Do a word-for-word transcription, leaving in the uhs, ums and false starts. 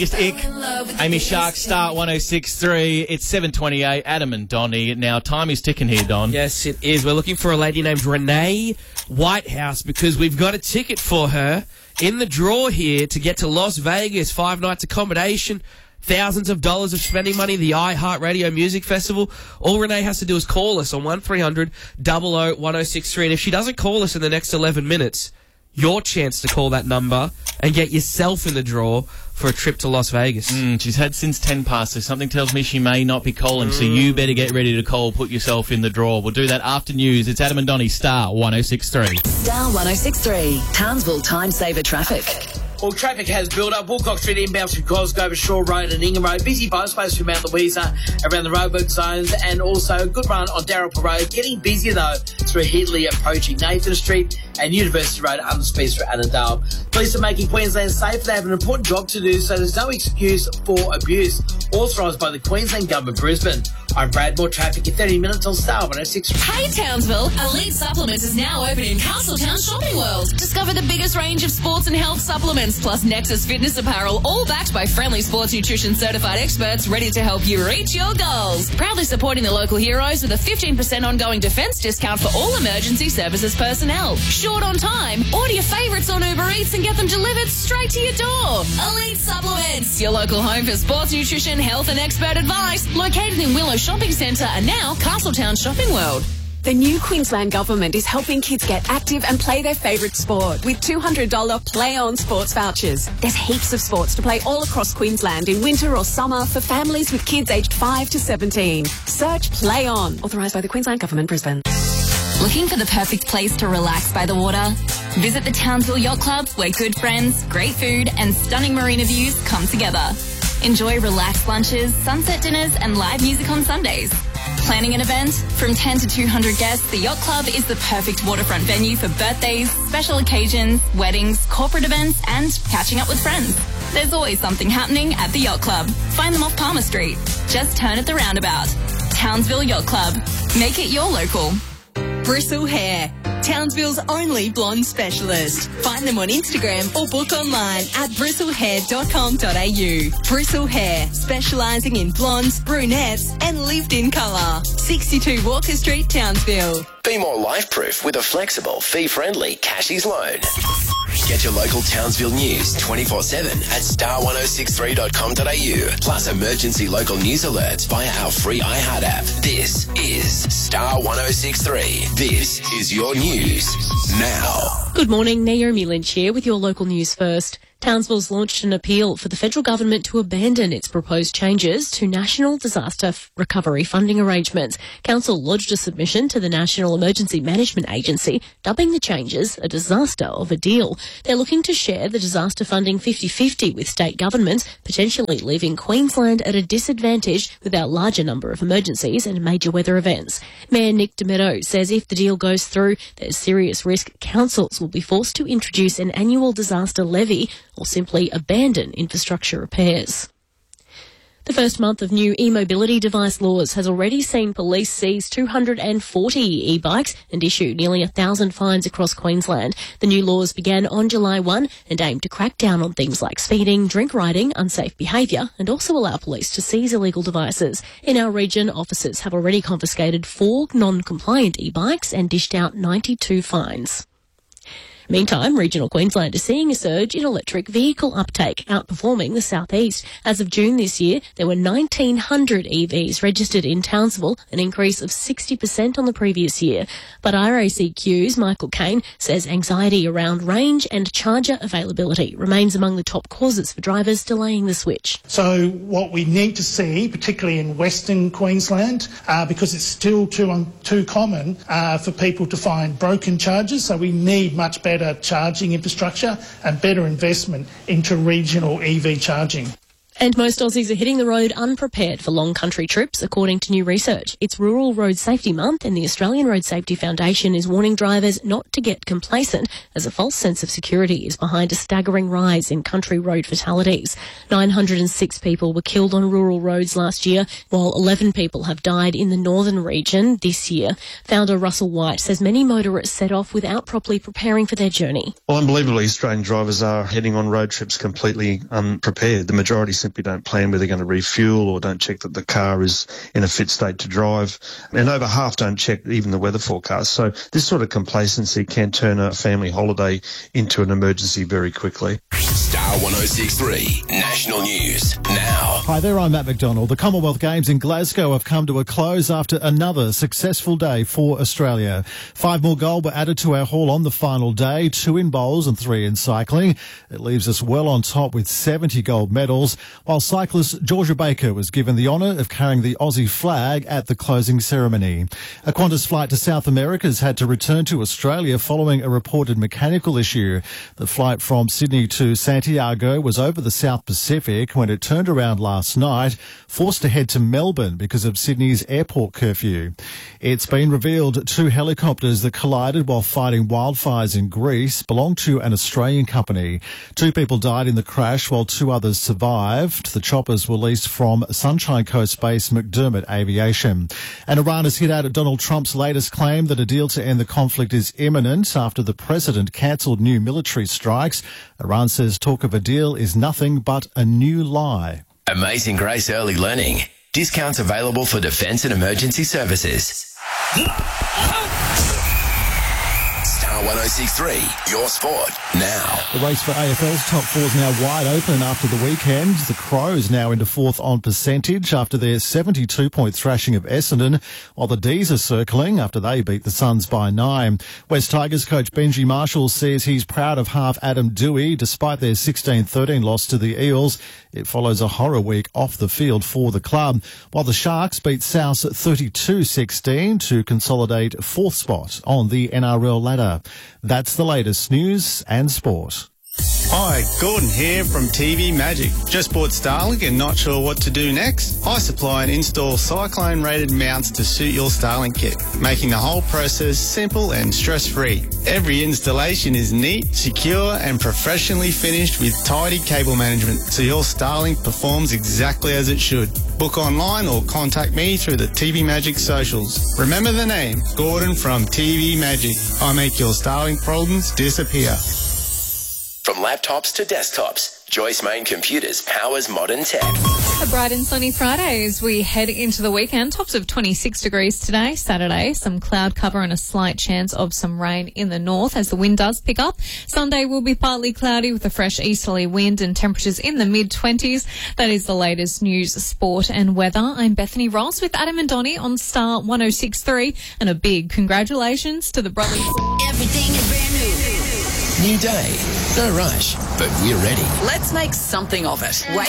Just ick. Amy Shark, Start one oh six point three. It's seven twenty-eight. Adam and Donnie. Now, time is ticking here, Don. Yes, it is. We're looking for a lady named Renee Whitehouse because we've got a ticket for her in the draw here to get to Las Vegas. Five nights accommodation, thousands of dollars of spending money, the iHeartRadio Music Festival. All Renee has to do is call us on one three hundred, double oh, one oh six three. And if she doesn't call us in the next eleven minutes, your chance to call that number and get yourself in the draw for a trip to Las Vegas. Mm, she's had since ten past, so something tells me she may not be calling, mm. so you better get ready to call, put yourself in the draw. We'll do that after news. It's Adam and Donnie, Star one oh six point three. Star one oh six point three, Townsville Time Saver Traffic. Well, traffic has built up. Woolcock Street inbound through Cosgrove, Shore Road and Ingham Road. Busy both ways through Mount Louisa around the roadwork zones, and also a good run on Darrell Road. Getting busier, though, through Heatley approaching Nathan Street and University Road under speeds through Annandale. Police are making Queensland safe. They have an important job to do, so there's no excuse for abuse. Authorised by the Queensland Government, Brisbane. I'm Brad. More traffic in thirty minutes on Star one oh six. Hey Townsville, Elite Supplements is now open in Castletown Shopping World. Discover the biggest range of sports and health supplements, plus Nexus Fitness apparel, all backed by friendly sports nutrition certified experts ready to help you reach your goals. Proudly supporting the local heroes with a fifteen percent ongoing defence discount for all emergency services personnel. Short on time? Order your favourites on Uber Eats and get them delivered straight to your door. Elite Supplements, your local home for sports nutrition, health and expert advice. Located in Willow Shopping Centre and now Castletown Shopping World. The new Queensland Government is helping kids get active and play their favourite sport with two hundred dollars Play On sports vouchers. There's heaps of sports to play all across Queensland in winter or summer for families with kids aged five to seventeen. Search Play On. Authorised by the Queensland Government, Brisbane. Looking for the perfect place to relax by the water? Visit the Townsville Yacht Club, where good friends, great food and stunning marina views come together. Enjoy relaxed lunches, sunset dinners and live music on Sundays. Planning an event? From ten to two hundred guests, the Yacht Club is the perfect waterfront venue for birthdays, special occasions, weddings, corporate events and catching up with friends. There's always something happening at the Yacht Club. Find them off Palmer Street. Just turn at the roundabout. Townsville Yacht Club. Make it your local. Bristle Hair, Townsville's only blonde specialist. Find them on Instagram or book online at bristle hair dot com dot a u. Bristle Hair, specialising in blondes, brunettes and lived-in colour. sixty-two Walker Street, Townsville. Be more life-proof with a flexible, fee-friendly Cashies loan. Get your local Townsville news twenty-four seven at star one oh six three dot com dot a u. Plus emergency local news alerts via our free iHeart app. This is Star one oh six three. This is your news now. Good morning, Naomi Lynch here with your local news first. Townsville's launched an appeal for the federal government to abandon its proposed changes to National Disaster Recovery Funding arrangements. Council lodged a submission to the National Emergency Management Agency, dubbing the changes a disaster of a deal. They're looking to share the disaster funding fifty-fifty with state governments, potentially leaving Queensland at a disadvantage with our larger number of emergencies and major weather events. Mayor Nick DeMeadow says if the deal goes through, there's serious risk councils will be forced to introduce an annual disaster levy or simply abandon infrastructure repairs. The first month of new e-mobility device laws has already seen police seize two hundred forty e-bikes and issue nearly one thousand fines across Queensland. The new laws began on July first and aim to crack down on things like speeding, drink riding, unsafe behaviour and also allow police to seize illegal devices. In our region, officers have already confiscated four non-compliant e-bikes and dished out ninety-two fines. Meantime, regional Queensland is seeing a surge in electric vehicle uptake, outperforming the southeast. As of June this year, there were nineteen hundred E Vs registered in Townsville, an increase of sixty percent on the previous year. But R A C Q's Michael Kane says anxiety around range and charger availability remains among the top causes for drivers delaying the switch. So what we need to see, particularly in Western Queensland, uh, because it's still too, um, too common uh, for people to find broken chargers, so we need much better charging infrastructure and better investment into regional E V charging. And most Aussies are hitting the road unprepared for long country trips, according to new research. It's Rural Road Safety Month, and the Australian Road Safety Foundation is warning drivers not to get complacent, as a false sense of security is behind a staggering rise in country road fatalities. nine hundred six people were killed on rural roads last year, while eleven people have died in the northern region this year. Founder Russell White says many motorists set off without properly preparing for their journey. Well, unbelievably, Australian drivers are heading on road trips completely unprepared. The majority simply don't plan where they're going to refuel or don't check that the car is in a fit state to drive. And over half don't check even the weather forecast. So this sort of complacency can turn a family holiday into an emergency very quickly. Star one oh six three National News now. Hi there, I'm Matt McDonald. The Commonwealth Games in Glasgow have come to a close after another successful day for Australia. Five more gold were added to our haul on the final day, two in bowls and three in cycling. It leaves us well on top with seventy gold medals, while cyclist Georgia Baker was given the honour of carrying the Aussie flag at the closing ceremony. A Qantas flight to South America has had to return to Australia following a reported mechanical issue. The flight from Sydney to Santiago was over the South Pacific when it turned around last night, forced to head to Melbourne because of Sydney's airport curfew. It's been revealed two helicopters that collided while fighting wildfires in Greece belonged to an Australian company. Two people died in the crash while two others survived. The choppers were leased from Sunshine Coast base McDermott Aviation. And Iran has hit out at Donald Trump's latest claim that a deal to end the conflict is imminent after the president cancelled new military strikes. Iran says talk of a deal is nothing but a new lie. Amazing Grace Early Learning. Discounts available for defence and emergency services. Star one oh six three, your sport now. The race for A F L's top four is now wide open after the weekend. The Crows now into fourth on percentage after their seventy-two point thrashing of Essendon, while the D's are circling after they beat the Suns by nine. West Tigers coach Benji Marshall says he's proud of half Adam Dewey despite their sixteen thirteen loss to the Eels. It follows a horror week off the field for the club, while the Sharks beat South thirty-two sixteen to consolidate fourth spot on the N R L ladder. That's the latest news and sport. Hi, Gordon here from T V Magic. Just bought Starlink and not sure what to do next? I supply and install cyclone-rated mounts to suit your Starlink kit, making the whole process simple and stress-free. Every installation is neat, secure and professionally finished with tidy cable management, so your Starlink performs exactly as it should. Book online or contact me through the T V Magic socials. Remember the name, Gordon from T V Magic. I make your Starlink problems disappear. From laptops to desktops, Joyce Main Computers powers modern tech. A bright and sunny Friday as we head into the weekend. Tops of twenty-six degrees today, Saturday. Some cloud cover and a slight chance of some rain in the north as the wind does pick up. Sunday will be partly cloudy with a fresh easterly wind and temperatures in the mid-twenties. That is the latest news, sport and weather. I'm Bethany Ross with Adam and Donnie on Star one oh six three. And a big congratulations to the brothers. Everything is brand new. New day. No rush, but we're ready. Let's make something of it. Wake